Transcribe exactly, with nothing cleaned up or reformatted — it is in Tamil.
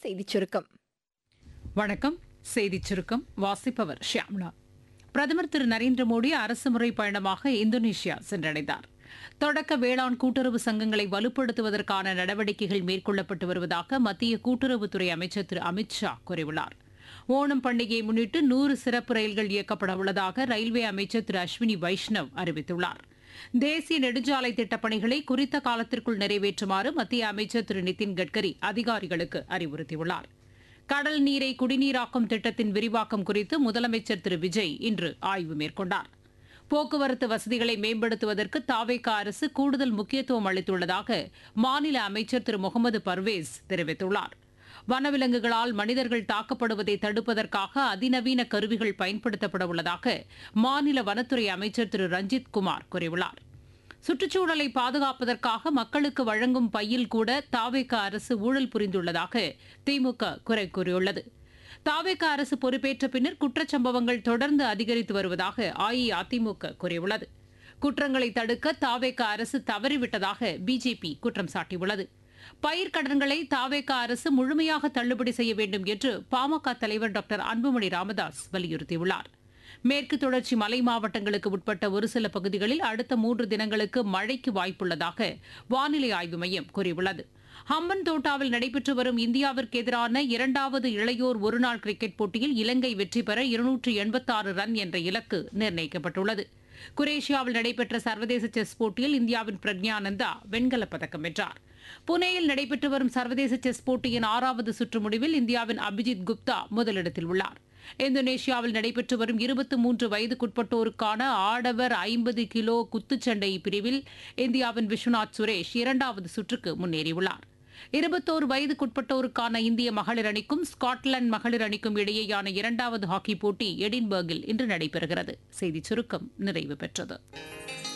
செய்திச் சுருக்கம். வணக்கம். செய்திச் சுருக்கம் வாசிப்பவர் ஷியாம்லா. பிரதமர் திரு நரேந்திர மோடி அரசுமுறை பயணமாக இந்தோனேஷியா சென்றடைந்தார். தொடக்க வேளாண் கூட்டுறவு சங்கங்களை வலுப்படுத்துவதற்கான நடவடிக்கைகள் மேற்கொள்ளப்பட்டு வருவதாக மத்திய கூட்டுறவுத்துறை அமைச்சர் திரு அமித் ஷா கூறியுள்ளார். ஓணம் பண்டிகையை முன்னிட்டு நூறு சிறப்பு ரயில்கள் இயக்கப்பட உள்ளதாக ரயில்வே அமைச்சர் திரு அஸ்வினி வைஷ்ணவ் அறிவித்துள்ளார். தேசிய நெடுஞ்சாலை திட்டப் பணிகளை குறித்த காலத்திற்குள் நிறைவேற்றுமாறு மத்திய அமைச்சர் திரு நிதின் கட்கரி அதிகாரிகளுக்கு அறிவுறுத்தியுள்ளார். கடல் நீரை குடிநீராக்கும் திட்டத்தின் விரிவாக்கம் குறித்து முதலமைச்சர் திரு விஜய் இன்று ஆய்வு மேற்கொண்டார். போக்குவரத்து வசதிகளை மேம்படுத்துவதற்கு தாவேக அரசு கூடுதல் முக்கியத்துவம் அளித்துள்ளதாக மாநில அமைச்சர் திரு முகமது பர்வேஸ் தெரிவித்துள்ளார். வனவிலங்குகளால் மனிதர்கள் தாக்கப்படுவதை தடுப்பதற்காக அதிநவீன கருவிகள் பயன்படுத்தப்பட உள்ளதாக மாநில வனத்துறை அமைச்சர் திரு ரஞ்சித் குமார் கூறியுள்ளார். சுற்றுச்சூழலை பாதுகாப்பதற்காக மக்களுக்கு வழங்கும் பையில் கூட தாவேக அரசு ஊழல் புரிந்துள்ளதாக திமுக குறை கூறியுள்ளது. தாவேக அரசு பொறுப்பேற்ற பின்னர் குற்றச்சம்பவங்கள் தொடர்ந்து அதிகரித்து வருவதாக அஇஅதிமுக கூறியுள்ளது. குற்றங்களை தடுக்க தாவேக அரசு தவறிவிட்டதாக பிஜேபி குற்றம் சாட்டியுள்ளது. பயிர்க்கடன்களை தாவேக அரசு முழுமையாக தள்ளுபடி செய்ய வேண்டும் என்று பாமக தலைவர் டாக்டர் அன்புமணி ராமதாஸ் வலியுறுத்தியுள்ளார். மேற்கு தொடர்ச்சி மலை மாவட்டங்களுக்கு உட்பட்ட ஒரு சில பகுதிகளில் அடுத்த மூன்று தினங்களுக்கு மழைக்கு வாய்ப்புள்ளதாக வானிலை ஆய்வு மையம் கூறியுள்ளது. ஹம்பன் தோட்டாவில் நடைபெற்று வரும் இந்தியாவிற்கு எதிரான இரண்டாவது இளையோர் ஒருநாள் கிரிக்கெட் போட்டியில் இலங்கை வெற்றி பெற இருநூற்று எண்பத்தாறு ரன் என்ற இலக்கு நிர்ணயிக்கப்பட்டுள்ளது. குரேஷியாவில் நடைபெற்ற சர்வதேச செஸ் போட்டியில் இந்தியாவின் பிரக்ஞானந்தா வெண்கலப் பதக்கம் வென்றார். புனேயில் நடைபெற்று வரும் சர்வதேச செஸ் போட்டியின் ஆறாவது சுற்று முடிவில் இந்தியாவின் அபிஜித் குப்தா முதலிடத்தில் உள்ளார். இந்தோனேஷியாவில் நடைபெற்று வரும் இருபத்தி மூன்று வயதுக்குட்பட்டோருக்கான ஆடவர் ஐம்பது கிலோ குத்துச்சண்டை பிரிவில் இந்தியாவின் விஸ்வநாத் சுரேஷ் இரண்டாவது சுற்றுக்கு முன்னேறியுள்ளார். இருபத்தோரு வயதுக்குட்பட்டோருக்கான இந்திய மகளிர் அணிக்கும் ஸ்காட்லாந்து மகளிர் அணிக்கும் இடையேயான இரண்டாவது ஹாக்கி போட்டி எடின்பர்கில் இன்று நடைபெறுகிறது. செய்திச் சுருக்கம் நிறைவு பெற்றது.